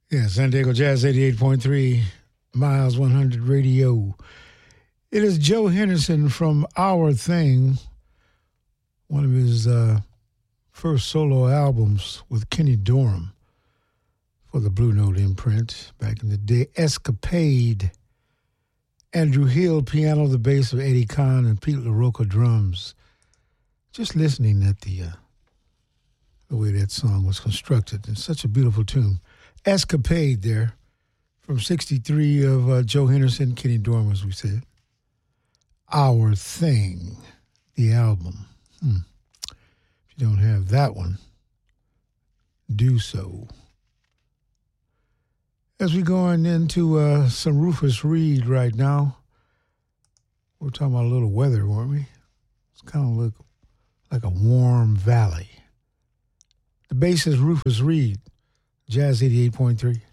Yeah, San Diego Jazz 88.3, Miles 100 Radio. It is Joe Henderson from Our Thing, one of his first solo albums with Kenny Dorham for the Blue Note imprint back in the day. Escapade. Andrew Hill, piano, the bass of Eddie Kahn, and Pete LaRocca, drums. Just listening at the way that song was constructed. It's such a beautiful tune. Escapade there from 63 of Joe Henderson, Kenny Dorham, as we said. Our Thing, the album. If you don't have that one, do so. As we're going into some Rufus Reid right now, we're talking about a little weather, weren't we? It's kind of look like a warm valley. The bass is Rufus Reid, Jazz 88.3.